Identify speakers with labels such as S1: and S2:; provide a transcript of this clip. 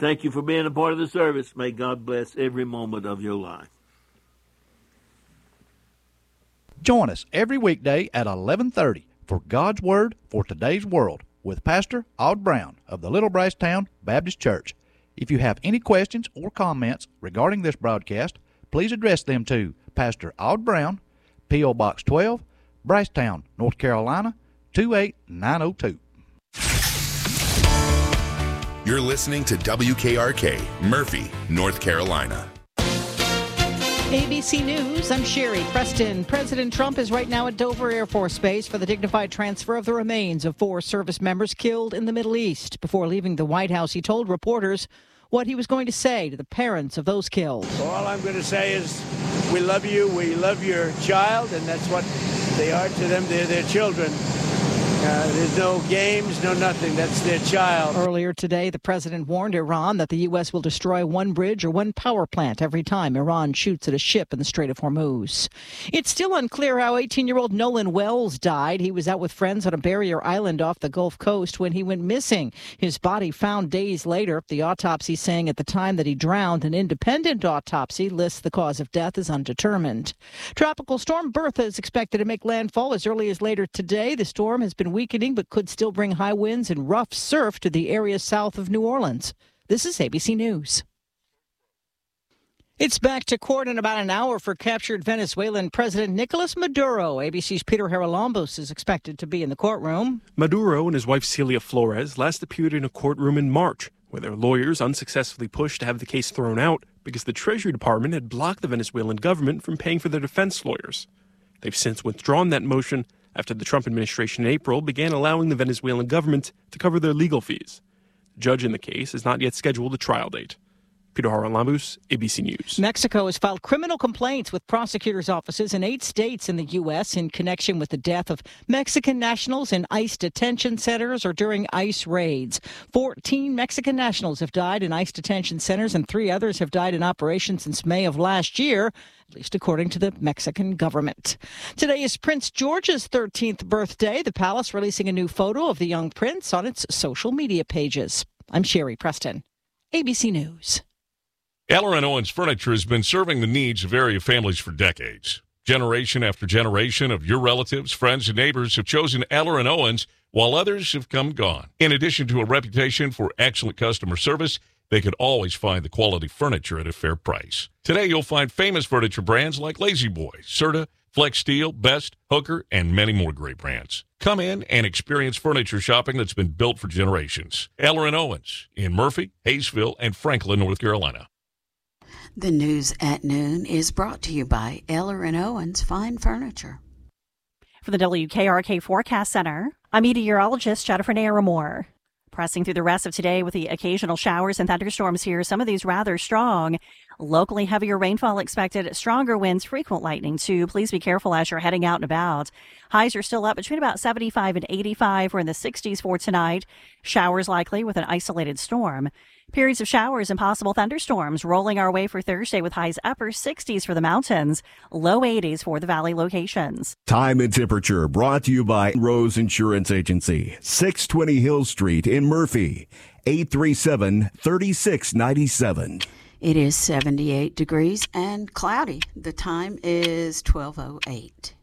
S1: Thank you for being a part of the service. May God bless every moment of your life.
S2: Join us every weekday at 11:30 for God's Word for Today's World with Pastor Aud Brown of the Little Brasstown Baptist Church. If you have any questions or comments regarding this broadcast, please address them to Pastor Aud Brown, P.O. Box 12, Brasstown, North Carolina, 28902.
S3: You're listening to WKRK, Murphy, North Carolina.
S4: ABC News, I'm Sherry Preston. President Trump is right now at Dover Air Force Base for the dignified transfer of the remains of 4 service members killed in the Middle East. Before leaving the White House, he told reporters what he was going to say to the parents of those killed.
S5: So all I'm going to say is we love you, we love your child, and that's what they are to them. They're their children. There's no games, no nothing. That's their child.
S4: Earlier today, the president warned Iran that the U.S. will destroy one bridge or one power plant every time Iran shoots at a ship in the Strait of Hormuz. It's still unclear how 18-year-old Nolan Wells died. He was out with friends on a barrier island off the Gulf Coast when he went missing. His body found days later. The autopsy saying at the time that he drowned. An independent autopsy lists the cause of death as undetermined. Tropical storm Bertha is expected to make landfall as early as later today. The storm has been weakening but could still bring high winds and rough surf to the area south of New Orleans. This is ABC News. It's back to court in about an hour for captured Venezuelan President Nicolas Maduro. ABC's Peter Haralambos is expected to be in the courtroom.
S6: Maduro and his wife Celia Flores last appeared in a courtroom in March, where their lawyers unsuccessfully pushed to have the case thrown out because the Treasury Department had blocked the Venezuelan government from paying for their defense lawyers. They've since withdrawn that motion after the Trump administration in April began allowing the Venezuelan government to cover their legal fees. The judge in the case has not yet scheduled a trial date. Peter Haralambos, ABC News.
S4: Mexico has filed criminal complaints with prosecutors' offices in 8 states in the U.S. in connection with the death of Mexican nationals in ICE detention centers or during ICE raids. 14 Mexican nationals have died in ICE detention centers and 3 others have died in operation since May of last year, at least according to the Mexican government. Today is Prince George's 13th birthday. The palace releasing a new photo of the young prince on its social media pages. I'm Sherry Preston, ABC News.
S7: Eller & Owens Furniture has been serving the needs of area families for decades. Generation after generation of your relatives, friends, and neighbors have chosen Eller & Owens, while others have come and gone. In addition to a reputation for excellent customer service, they could always find the quality furniture at a fair price. Today, you'll find famous furniture brands like Lazy Boy, Serta, Flex Steel, Best, Hooker, and many more great brands. Come in and experience furniture shopping that's been built for generations. Eller & Owens in Murphy, Hayesville, and Franklin, North Carolina.
S8: The news at noon is brought to you by Eller & Owens Fine Furniture.
S9: For the WKRK Forecast Center, I'm meteorologist Jennifer Naramore. Pressing through the rest of today with the occasional showers and thunderstorms here, some of these rather strong. Locally heavier rainfall expected, stronger winds, frequent lightning too. Please be careful as you're heading out and about. Highs are still up between about 75 and 85. We're in the 60s for tonight. Showers likely with an isolated storm. Periods of showers and possible thunderstorms rolling our way for Thursday with highs upper 60s for the mountains, low 80s for the valley locations.
S10: Time and temperature brought to you by Rose Insurance Agency, 620 Hill Street in Murphy, 837-3697.
S8: It is 78 degrees and cloudy. The time is 12:08.